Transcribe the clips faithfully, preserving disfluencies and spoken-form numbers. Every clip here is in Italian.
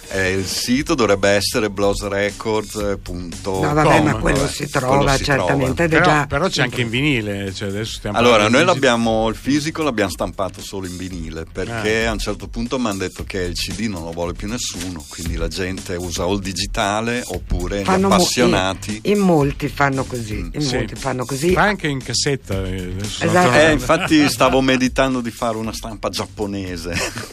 Eh, il sito dovrebbe essere blossrecords punto com. No, vabbè, ma quello vabbè, si trova quello si certamente. Trova. Però, già... però c'è anche in vinile. Cioè adesso stiamo allora, noi l'abbiamo, il fisico l'abbiamo stampato solo in vinile perché ah. a un certo punto mi hanno detto che il C D non lo vuole più nessuno, quindi la gente usa o il digitale oppure fanno gli appassionati. Mo- in, in molti fanno così, mm. in sì. molti fanno così. Ma anche in cassetta. Esatto. Eh, infatti stavo meditando di fare una stampa giapponese.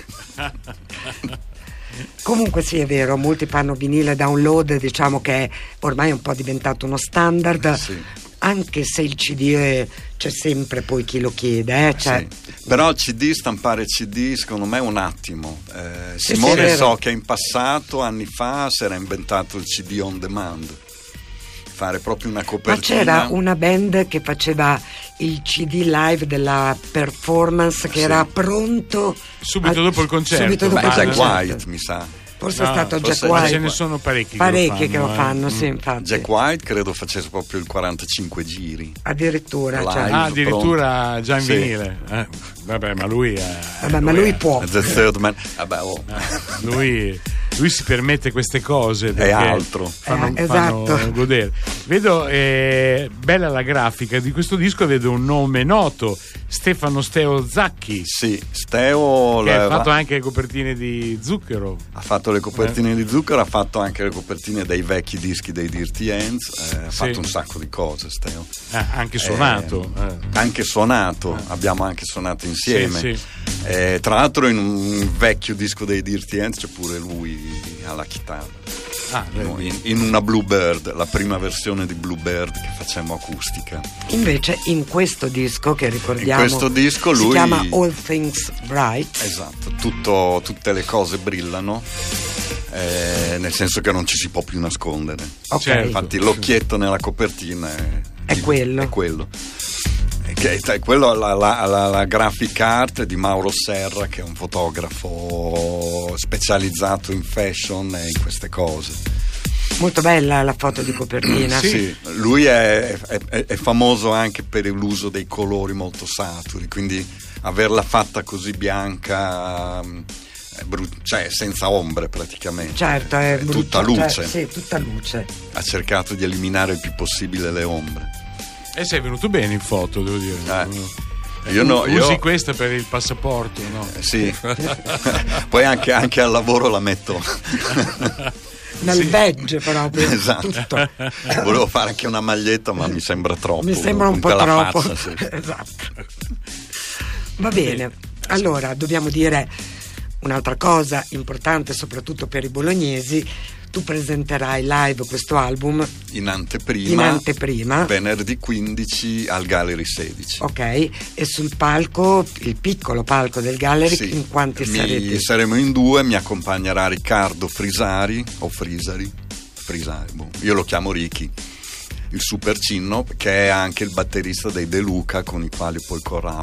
Comunque sì, è vero, molti fanno vinile download, diciamo che è ormai un po' diventato uno standard, sì. Anche se il C D è, c'è sempre poi chi lo chiede, eh? Cioè... Sì. Però il C D, stampare C D secondo me è un attimo. eh, Simone sì, so che in passato, anni fa, si era inventato il C D on demand, fare proprio una copertina. Ma c'era una band che faceva il C D live della performance che sì. era pronto subito a... dopo il concerto. Subito dopo Beh, il Jack concerto. White mi sa. Forse no, è stato forse Jack White. Ce ne sono parecchi, parecchi che lo fanno, che lo fanno eh. sì, infatti. Jack White credo facesse proprio il quarantacinque giri addirittura. Live, cioè. Ah, addirittura pronto. Già in sì. vinile. Eh, vabbè, ma lui è. Vabbè, ma lui è, può. The Third Man. Vabbè, oh. eh, lui, lui si permette queste cose perché è altro. Fanno, eh, fanno esatto. godere. Vedo eh, bella la grafica di questo disco, vedo un nome noto, Stefano Steo Zacchi. Sì, Steo che ha fatto anche le copertine di Zucchero. Ha fatto le copertine eh. di Zucchero, ha fatto anche le copertine dei vecchi dischi dei Dirty Hands, eh, ha sì. fatto un sacco di cose Steo. Ah, anche suonato. Eh, eh. Anche suonato, eh. abbiamo anche suonato insieme. Sì, sì. Eh, tra l'altro in un vecchio disco dei Dirty Hands c'è pure lui alla chitarra. Ah, in, in una Bluebird, la prima versione di Bluebird che facciamo acustica. Invece in questo disco che ricordiamo in questo disco lui si chiama All Things Bright. Esatto, tutto, tutte le cose brillano, eh, nel senso che non ci si può più nascondere. Okay. Certo. Infatti l'occhietto nella copertina è, è quello. È quello. Che è quello la, la, la, la graphic art di Mauro Serra, che è un fotografo specializzato in fashion e in queste cose. Molto bella la foto di copertina. Sì, sì. Lui è, è, è famoso anche per l'uso dei colori molto saturi, quindi averla fatta così bianca, è brut- cioè senza ombre praticamente. Certo, è, è brutto, tutta luce. Cioè, sì, tutta luce. Ha cercato di eliminare il più possibile le ombre. E sei venuto bene in foto, devo dire. Eh. Io no, Usi io... questa per il passaporto, no? Eh, sì. Poi anche, anche al lavoro la metto nel sì. badge proprio. Esatto. Tutto. Volevo fare anche una maglietta, ma mi sembra troppo. Mi sembra un po' troppo. Faccia, sì. Esatto. Va bene. Allora, dobbiamo dire un'altra cosa importante, soprattutto per i bolognesi. Tu presenterai live questo album in anteprima, in anteprima venerdì quindici al Gallery sedici. Ok, e sul palco, il piccolo palco del Gallery, sì. In quanti mi, sarete? Saremo in due, mi accompagnerà Riccardo Frisari o Frisari, Frisari boh. Io lo chiamo Ricky, il super cinno, che è anche il batterista dei De Luca, con i quali poi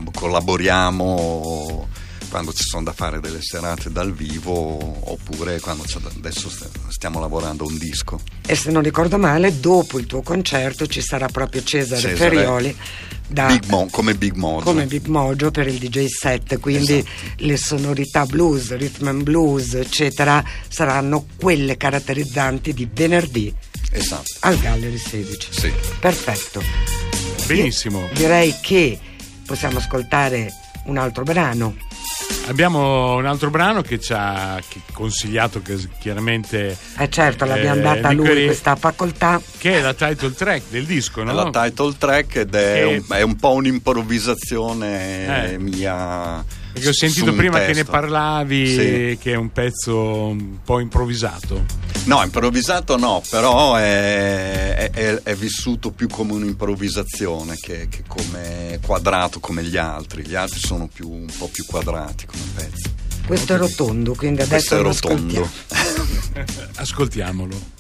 collaboriamo quando ci sono da fare delle serate dal vivo, oppure quando adesso stiamo lavorando a un disco. E se non ricordo male, dopo il tuo concerto ci sarà proprio Cesare, Cesare Ferioli da, Big Mo, come Big Mojo come Big Mojo per il D J set, quindi esatto. Le sonorità blues, rhythm and blues eccetera saranno quelle caratterizzanti di venerdì, esatto. Al Gallery sedici. Sì. Perfetto. Benissimo. Io direi che possiamo ascoltare un altro brano. Abbiamo un altro brano che ci ha consigliato, che chiaramente eh certo l'abbiamo eh, data a lui Nicoli, questa facoltà, che è la title track del disco, no? È la title track ed è, che... un, è un po' un'improvvisazione eh. mia, Perché ho sentito prima testo. che ne parlavi, sì. che è un pezzo un po' improvvisato. No, improvvisato no, però è, è, è vissuto più come un'improvvisazione che, che come quadrato come gli altri. Gli altri sono più, un po' più quadrati come pezzi. Questo è rotondo, quindi adesso Questo è rotondo. Ascoltiamo. Ascoltiamolo.